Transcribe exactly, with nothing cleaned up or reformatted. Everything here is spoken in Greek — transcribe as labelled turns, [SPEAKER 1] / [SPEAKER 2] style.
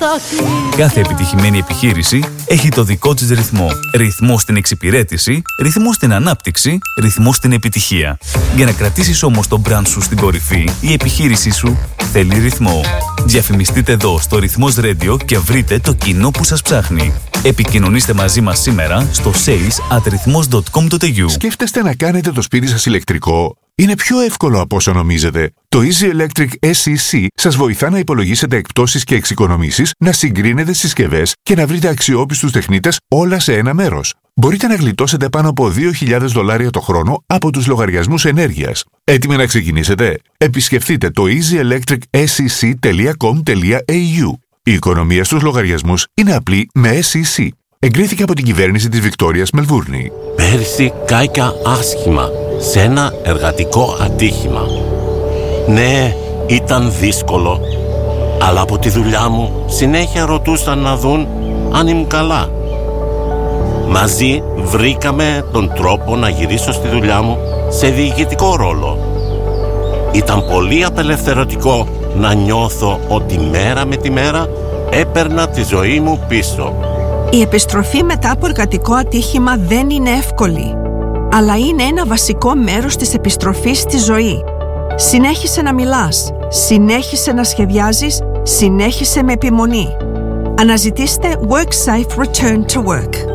[SPEAKER 1] Κάθε επιτυχημένη επιχείρηση έχει το δικό της ρυθμό. Ρυθμό στην εξυπηρέτηση, ρυθμό στην ανάπτυξη, ρυθμό στην επιτυχία. Για να κρατήσεις όμως το brand σου στην κορυφή, η επιχείρησή σου θέλει ρυθμό. Διαφημιστείτε εδώ στο Ρυθμός Radio και βρείτε το κοινό που σας ψάχνει. Επικοινωνήστε μαζί μας σήμερα στο sales at rhythmos dot com dot a u.
[SPEAKER 2] Σκέφτεστε να κάνετε το σπίτι σας ηλεκτρικό? Είναι πιο εύκολο από όσο νομίζετε. Το Easy Electric ες ι σι σας βοηθά να υπολογίσετε εκπτώσεις και εξοικονομήσεις, να συγκρίνετε συσκευές και να βρείτε αξιόπιστους τεχνίτες όλα σε ένα μέρος. Μπορείτε να γλιτώσετε πάνω από δύο χιλιάδες δολάρια το χρόνο από τους λογαριασμούς ενέργειας. Έτοιμοι να ξεκινήσετε? Επισκεφτείτε το easy electric s e c dot com dot a u. Η οικονομία στους λογαριασμούς είναι απλή με ες ι σι. Εγκρίθηκε από την κυβέρνηση της Βικτόριας Μελβούρνη.
[SPEAKER 3] Πέρσι κάηκα άσχημα σε ένα εργατικό ατύχημα. Ναι, ήταν δύσκολο, αλλά από τη δουλειά μου συνέχεια ρωτούσαν να δουν αν ήμουν καλά. Μαζί βρήκαμε τον τρόπο να γυρίσω στη δουλειά μου σε διοικητικό ρόλο. Ήταν πολύ απελευθερωτικό να νιώθω ότι μέρα με τη μέρα έπαιρνα τη ζωή μου πίσω.
[SPEAKER 4] Η επιστροφή μετά από εργατικό ατύχημα δεν είναι εύκολη, αλλά είναι ένα βασικό μέρος της επιστροφής στη ζωή. Συνέχισε να μιλάς, συνέχισε να σχεδιάζεις, συνέχισε με επιμονή. Αναζητήστε WorkSafe Return to Work.